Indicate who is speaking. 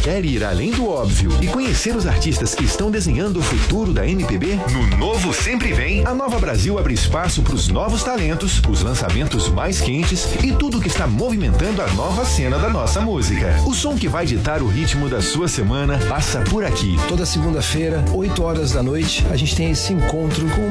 Speaker 1: Quer ir além do óbvio e conhecer os artistas que estão desenhando o futuro da MPB? No Novo Sempre Vem, a Nova Brasil abre espaço para os novos talentos, os lançamentos mais quentes e tudo que está movimentando a nova cena da nossa música. O som que vai ditar o ritmo da sua semana passa por aqui.
Speaker 2: Toda segunda-feira, 8 horas da noite, a gente tem esse encontro com